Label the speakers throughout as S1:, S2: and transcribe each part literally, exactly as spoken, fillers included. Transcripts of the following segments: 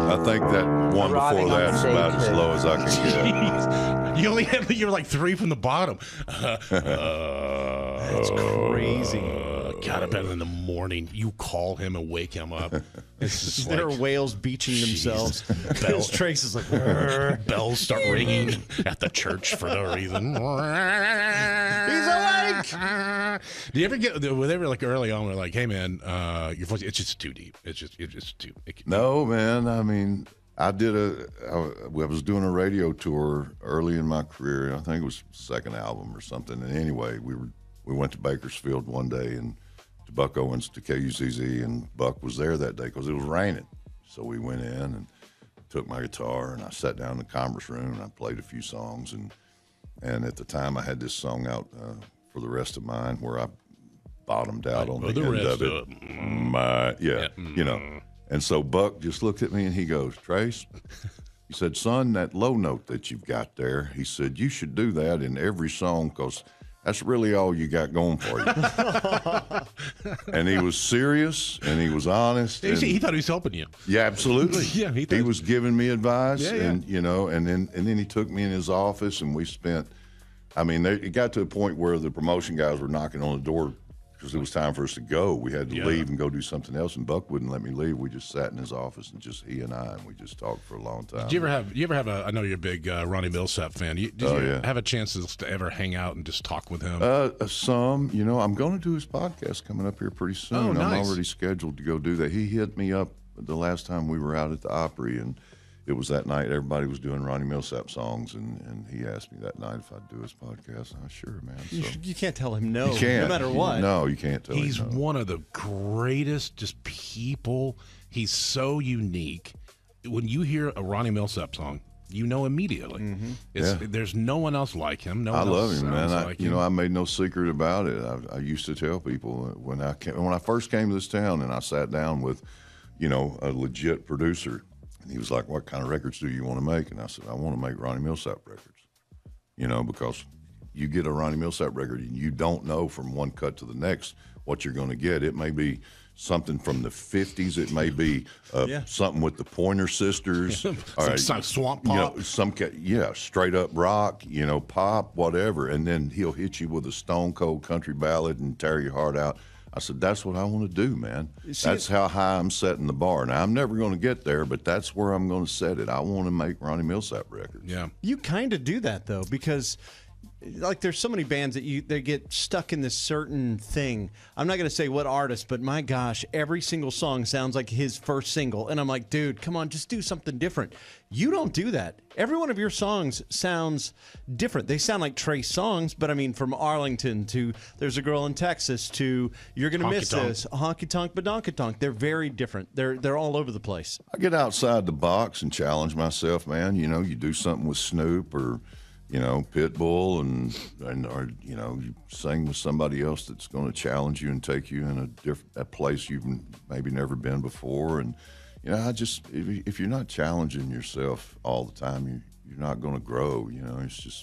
S1: I think that one before that is about as low as I can get.
S2: Jeez. You only had, you're like three from the bottom. Uh, uh,
S3: That's crazy.
S2: Uh, God, I bet in the morning you call him and wake him up. It's just
S3: there
S2: like,
S3: are whales beaching themselves. Bells. Trace is like,
S2: bells start ringing at the church for no reason.
S3: he's awake.
S2: Do you ever get, were they ever like early on, we're like, hey man, uh, your voice, it's just too deep. It's just, it's just too. It,
S1: No, man. I mean, I did a, I, I was doing a radio tour early in my career. I think it was second album or something. And anyway, we were, we went to Bakersfield one day and to Buck Owens to K U Z Z, and Buck was there that day because it was raining. So we went in and took my guitar and I sat down in the conference room and I played a few songs. And, and at the time I had this song out uh, for the rest of mine where I bottomed out on
S2: For
S1: the,
S2: the
S1: end
S2: rest
S1: of it.
S2: of it.
S1: My, yeah,
S2: Yeah.
S1: you know. And so Buck just looked at me and he goes, Trace, he said, son, that low note that you've got there, he said, you should do that in every song because that's really all you got going for you. And he was serious and he was honest.
S2: He,
S1: and,
S2: he thought he was helping you.
S1: yeah, absolutely.
S2: Yeah, he
S1: he,
S2: thought-
S1: was giving me advice,
S2: Yeah, yeah.
S1: and you know, and then and then he took me in his office, and we spent. I mean, they, it got to a point where the promotion guys were knocking on the door because it was time for us to go. We had to
S2: Yeah.
S1: leave and go do something else, and Buck wouldn't let me leave. We just sat in his office, and just he and I, and we just talked for a long time.
S2: Did you ever have? You ever have a? I know you're a big uh, Ronnie Millsap fan. You, did
S1: Oh,
S2: you
S1: yeah.
S2: have a chance to, to ever hang out and just talk with him?
S1: Uh, uh, some, you know, I'm going to do his podcast coming up here pretty soon.
S2: Oh, nice.
S1: I'm already scheduled to go do that. He hit me up the last time we were out at the Opry, and it was that night everybody was doing Ronnie Millsap songs, and, and he asked me that night if I'd do his podcast. I sure, man. So
S3: You, you can't tell him no,
S1: you can't.
S3: no matter what.
S1: No, you can't tell
S2: He's
S1: him no.
S2: one of the greatest just people. He's so unique. When you hear a Ronnie Millsap song, you know immediately.
S3: Mm-hmm.
S2: It's,
S1: Yeah.
S2: There's no one else like him. No
S1: I
S2: one
S1: love
S2: else
S1: him, man.
S2: sounds
S1: I,
S2: like
S1: you
S2: him.
S1: know, I made no secret about it. I, I used to tell people when I came, when I first came to this town, and I sat down with, you know, a legit producer, and he was like, "What kind of records do you want to make?" And I said, "I want to make Ronnie Millsap records," you know, because you get a Ronnie Millsap record and you don't know from one cut to the next what you're going to get. It may be something from the fifties. It may be uh,
S3: Yeah.
S1: something with the Pointer Sisters.
S2: Some,
S1: All right,
S2: some swamp
S1: you
S2: pop.
S1: know, some ca- yeah, straight up rock, you know, pop, whatever, and then he'll hit you with a stone cold country ballad and tear your heart out. I said, that's what I want to do, man.
S3: See,
S1: That's how high I'm setting the bar. Now I'm never going to get there, but that's where I'm going to set it. I want to make Ronnie Millsap records.
S2: yeah.
S3: You kind of do that though, because like there's so many bands that you they get stuck in this certain thing. I'm not going to say what artist, but my gosh, every single song sounds like his first single, and I'm like, dude, come on, just do something different. You don't do that. Every one of your songs sounds different. They sound like Trace songs, but I mean, from Arlington to There's a Girl in Texas to You're Gonna Miss
S2: Honky Tonk.
S3: This, Honky Tonk Badonky Tonk. They're very different. They're they're all over the place.
S1: I get outside the box and challenge myself, man. You know, you do something with Snoop or, you know, Pitbull, and and or you know, you sing with somebody else that's going to challenge you and take you in a different a place you've maybe never been before. And you know, I just if, you- if you're not challenging yourself all the time, you you're not going to grow. You know, it's just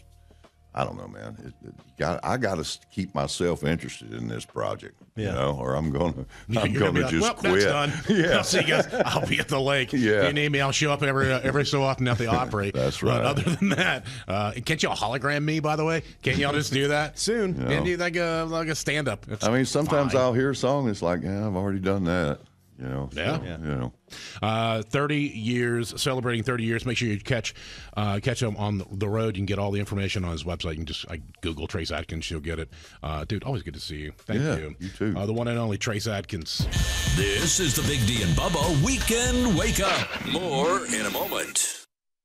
S1: I don't know, man. It, it, you got I got to keep myself interested in this project, you
S3: Yeah.
S1: know, or I'm gonna I'm
S2: You're
S1: gonna
S2: be like,
S1: just
S2: well,
S1: quit.
S2: That's done.
S1: Yeah.
S2: I'll see you guys. I'll be at the lake.
S1: Yeah.
S2: If you need me, I'll show up every uh, every so often at the Opry.
S1: That's
S2: But
S1: right.
S2: other than that, uh, can't y'all hologram me? By the way, can't y'all just do that
S3: Soon.
S1: Yeah.
S2: And do like a like a stand up.
S1: I mean, sometimes
S2: fine.
S1: I'll hear a song. It's like, yeah, I've already done that. You know. so,
S2: Yeah.
S3: Yeah.
S1: You know.
S2: Uh, thirty years, celebrating thirty years. Make sure you catch uh, catch him on the road. You can get all the information on his website. You can just I Google Trace Adkins. You'll get it. Uh, dude, always good to see you. Thank
S1: Yeah,
S2: you.
S1: you too.
S2: Uh, the one and only Trace Adkins.
S4: This is the Big D and Bubba Weekend Wake Up. More in a moment.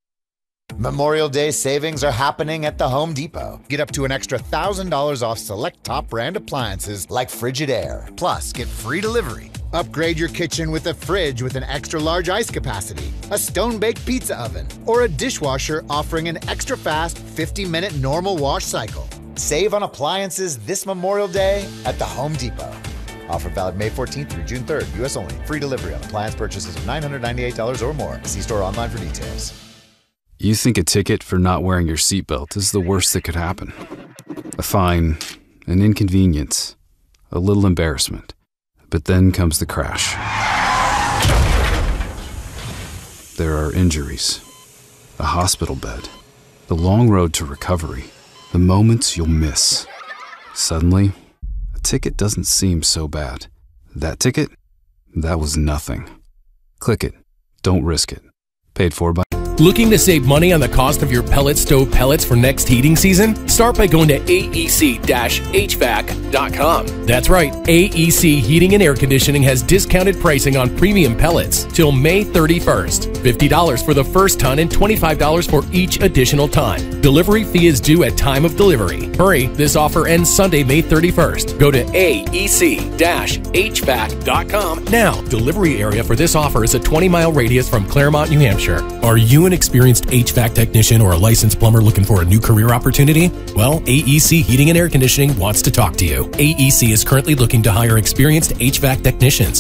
S5: Memorial Day savings are happening at the Home Depot. Get up to an extra one thousand dollars off select top brand appliances like Frigidaire. Plus, get free delivery. Upgrade your kitchen with a fridge with an extra large ice capacity, a stone-baked pizza oven, or a dishwasher offering an extra fast fifty minute normal wash cycle. Save on appliances this Memorial Day at the Home Depot. Offer valid May fourteenth through June third, U S only. Free delivery on appliance purchases of nine hundred ninety-eight dollars or more. See store online for details.
S6: You think a ticket for not wearing your seatbelt is the worst that could happen. A fine, an inconvenience, a little embarrassment. But then comes the crash. There are injuries, a hospital bed, the long road to recovery, the moments you'll miss. Suddenly, a ticket doesn't seem so bad. That ticket? That was nothing. Click it. Don't risk it. Paid for by...
S7: Looking to save money on the cost of your pellet stove pellets for next heating season? Start by going to A E C H V A C dot com. That's right, A E C Heating and Air Conditioning has discounted pricing on premium pellets till May thirty-first. fifty dollars for the first ton and twenty-five dollars for each additional ton. Delivery fee is due at time of delivery. Hurry, this offer ends Sunday, May thirty-first. Go to A E C H V A C dot com now. Delivery area for this offer is a twenty mile radius from Claremont, New Hampshire. Are you an experienced H V A C technician or a licensed plumber looking for a new career opportunity? Well, A E C Heating and Air Conditioning wants to talk to you. A E C is currently looking to hire experienced H V A C technicians.